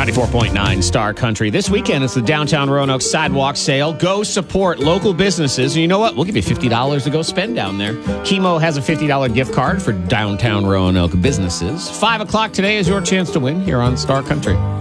94.9 Star Country. This weekend, it's the Downtown Roanoke Sidewalk Sale. Go support local businesses. And you know what? We'll give you $50 to go spend down there. Chemo has a $50 gift card for Downtown Roanoke businesses. 5 o'clock today is your chance to win here on Star Country.